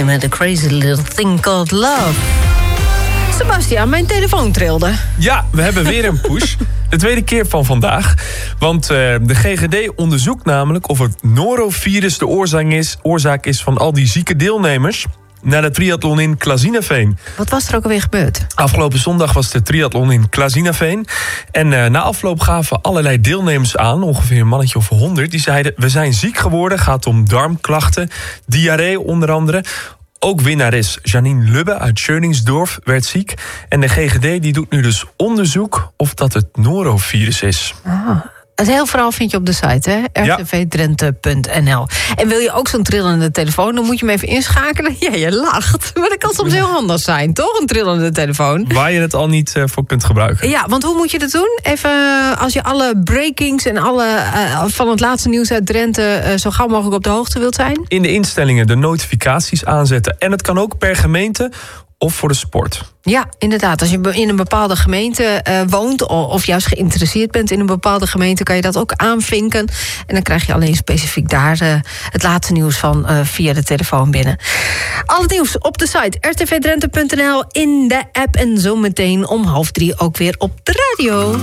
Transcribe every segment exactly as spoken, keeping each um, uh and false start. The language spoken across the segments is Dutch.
met A Crazy Little Thing Called Love. Sebastian, mijn telefoon trilde. Ja, we hebben weer een push. De tweede keer van vandaag. Want uh, de G G D onderzoekt namelijk of het norovirus de oorzaak is, oorzaak is van al die zieke deelnemers naar de triathlon in Klazinaveen. Wat was er ook alweer gebeurd? Afgelopen zondag was de triathlon in Klazinaveen. En uh, na afloop gaven allerlei deelnemers aan, ongeveer een mannetje of honderd, die zeiden: we zijn ziek geworden, gaat om darmklachten, diarree onder andere. Ook winnares Janine Lubbe uit Schöningsdorf werd ziek. En de G G D die doet nu dus onderzoek of dat het norovirus is. Ah. Het hele verhaal vind je op de site, hè? r t v drenthe punt n l. En wil je ook zo'n trillende telefoon, dan moet je hem even inschakelen. Ja, je lacht. Maar dat kan soms heel handig zijn, toch? Een trillende telefoon. Waar je het al niet uh, voor kunt gebruiken. Ja, want hoe moet je dat doen? Even als je alle breakings en alle uh, van het laatste nieuws uit Drenthe uh, zo gauw mogelijk op de hoogte wilt zijn. In de instellingen de notificaties aanzetten. En het kan ook per gemeente of voor de sport. Ja, inderdaad. Als je in een bepaalde gemeente uh, woont of juist geïnteresseerd bent in een bepaalde gemeente, kan je dat ook aanvinken. En dan krijg je alleen specifiek daar uh, het laatste nieuws van uh, via de telefoon binnen. Al het nieuws op de site r t v drenthe punt n l, in de app en zometeen om half drie ook weer op de radio.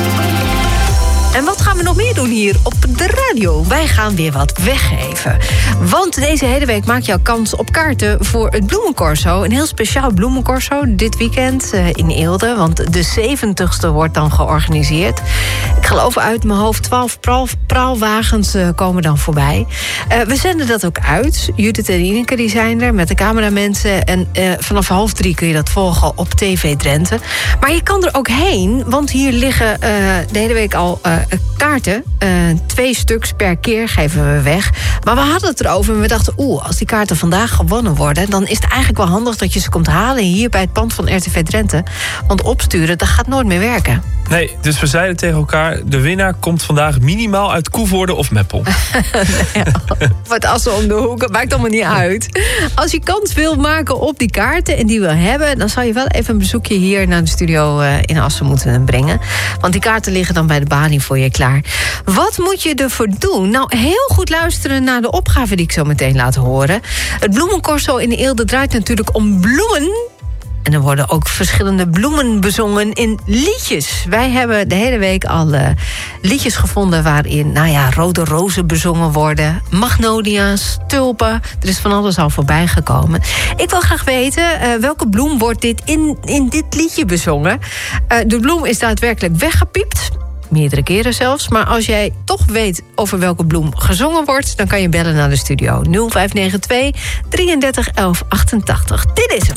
En wat gaan we nog meer doen hier op de radio? Wij gaan weer wat weggeven. Want deze hele week maak je al kans op kaarten voor het Bloemencorso. Een heel speciaal Bloemencorso dit weekend in Eelde. Want de zeventigste wordt dan georganiseerd. Ik geloof uit mijn hoofd twaalf praalwagens komen dan voorbij. Uh, we zenden dat ook uit. Judith en Ineke die zijn er met de cameramensen. En uh, vanaf half drie kun je dat volgen op T V Drenthe. Maar je kan er ook heen, want hier liggen uh, de hele week al Uh, kaarten. Uh, twee stuks per keer geven we weg. Maar we hadden het erover en we dachten, oeh, als die kaarten vandaag gewonnen worden, dan is het eigenlijk wel handig dat je ze komt halen hier bij het pand van R T V Drenthe. Want opsturen, dat gaat nooit meer werken. Nee, dus we zeiden tegen elkaar, de winnaar komt vandaag minimaal uit Koevoorde of Meppel. Nee, wat assen om de hoek, maakt allemaal niet uit. Als je kans wil maken op die kaarten en die wil hebben, dan zal je wel even een bezoekje hier naar de studio uh, in Assen moeten brengen. Want die kaarten liggen dan bij de balie voor je klaar. Wat moet je ervoor doen? Nou, heel goed luisteren naar de opgave die ik zo meteen laat horen. Het Bloemencorso in de Eelde draait natuurlijk om bloemen. En er worden ook verschillende bloemen bezongen in liedjes. Wij hebben de hele week al uh, liedjes gevonden waarin, nou ja, rode rozen bezongen worden. Magnolia's, tulpen. Er is van alles al voorbij gekomen. Ik wil graag weten, uh, welke bloem wordt dit in, in dit liedje bezongen? Uh, de bloem is daadwerkelijk weggepiept. Meerdere keren zelfs. Maar als jij toch weet over welke bloem gezongen wordt, dan kan je bellen naar de studio nul vijf negen twee drieëndertig elf achtentachtig. Dit is hem.